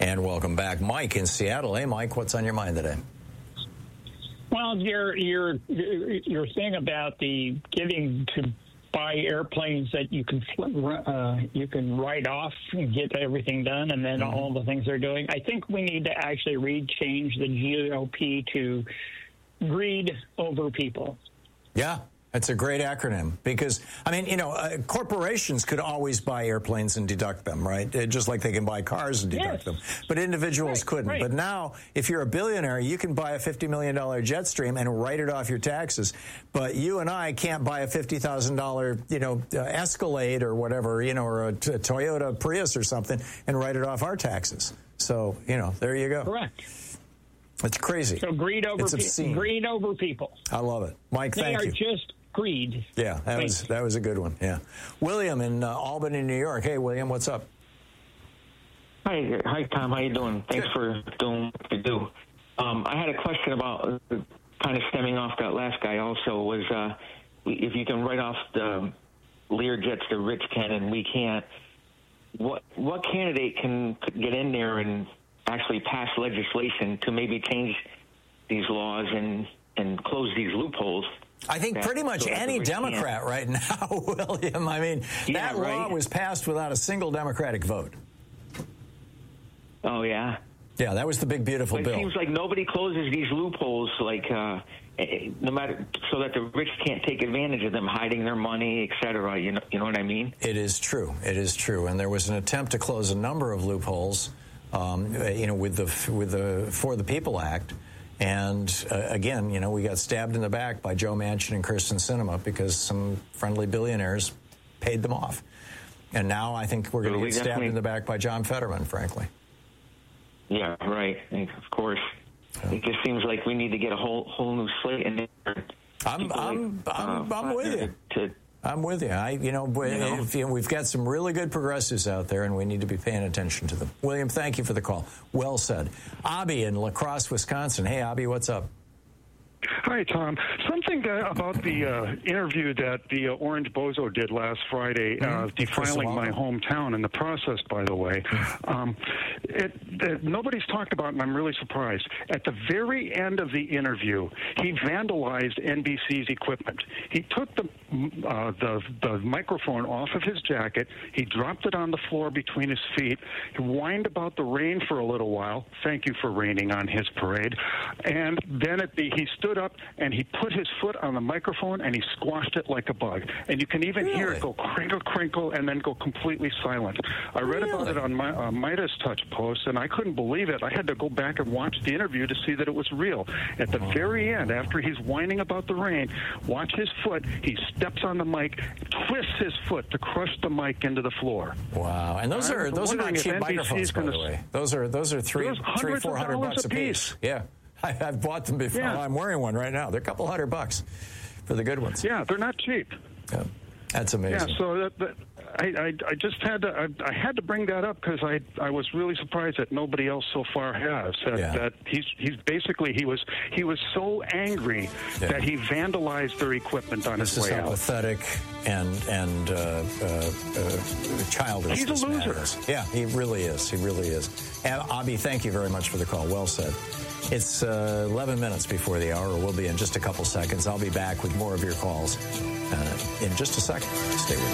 And welcome back, Mike in Seattle. Hey, Mike, what's on your mind today? Well, your thing about the getting to buy airplanes that you can write off and get everything done, and then all the things they're doing. I think we need to actually change the GOP to greed over people. Yeah. That's a great acronym because, I mean, corporations could always buy airplanes and deduct them, right? Just like they can buy cars and deduct them. But individuals couldn't. Right. But now, if you're a billionaire, you can buy a $50 million Jetstream and write it off your taxes. But you and I can't buy a $50,000, Escalade or whatever, or a Toyota Prius or something and write it off our taxes. So, there you go. Correct. It's crazy. So greed over people. I love it. Mike, thank you. They are just greed. Yeah, that was a good one. Yeah, William in Albany, New York. Hey, William, what's up? Hi, Tom. How you doing? Thanks for doing what you do. I had a question about kind of stemming off that last guy. Also, was if you can write off the Learjets, the rich can and we can't. What candidate can get in there and actually pass legislation to maybe change these laws and close these loopholes? I think pretty much any Democrat right now, William. I mean, that law was passed without a single Democratic vote. Oh, yeah? Yeah, that was the big, beautiful bill. It seems like nobody closes these loopholes, no matter, so that the rich can't take advantage of them, hiding their money, et cetera. You know what I mean? It is true. It is true. And there was an attempt to close a number of loopholes, with the For the People Act. And again, we got stabbed in the back by Joe Manchin and Kyrsten Sinema because some friendly billionaires paid them off. And now I think we're going to get stabbed in the back by John Fetterman, frankly. Yeah, right. Of course. Yeah. It just seems like we need to get a whole new slate in there. I'm with you. I'm with you. We've got some really good progressives out there, and we need to be paying attention to them. William, thank you for the call. Well said. Abby in La Crosse, Wisconsin. Hey, Abby, what's up? Hi, Tom. Something about the interview that the Orange Bozo did last Friday, defiling my hometown in the process, by the way. Nobody's talked about, and I'm really surprised. At the very end of the interview, he vandalized NBC's equipment. He took the microphone off of his jacket. He dropped it on the floor between his feet. He whined about the rain for a little while. Thank you for raining on his parade. And then he stood up and he put his foot on the microphone and he squashed it like a bug. And you can even hear it go crinkle, crinkle, and then go completely silent. I read about it on my Midas Touch post, and I couldn't believe it. I had to go back and watch the interview to see that it was real. At the very end, after he's whining about the rain, watch his foot. He steps on the mic, twists his foot to crush the mic into the floor. Wow! And those are not cheap microphones, by the way. Those are $300-400 a piece. Yeah. I've bought them before. Yeah. I'm wearing one right now. They're a couple $100 for the good ones. Yeah, they're not cheap. Yeah, that's amazing. Yeah, so I just had to bring that up because I was really surprised that nobody else so far has. That he's basically he was so angry that he vandalized their equipment on his way out. This is how pathetic and childish. He's a loser. Yeah, he really is. He really is. And Abby, thank you very much for the call. Well said. It's 11 minutes before the hour. We'll be in just a couple seconds. I'll be back with more of your calls in just a second. Stay with us.